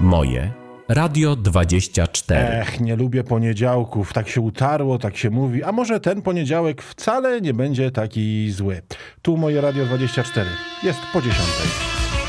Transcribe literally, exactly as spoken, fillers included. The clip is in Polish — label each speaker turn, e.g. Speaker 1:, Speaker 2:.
Speaker 1: Moje Radio dwadzieścia cztery.
Speaker 2: Ech, nie lubię poniedziałków. Tak się utarło, tak się mówi. A może ten poniedziałek wcale nie będzie taki zły. Tu moje Radio dwadzieścia cztery. Jest po dziesiątej.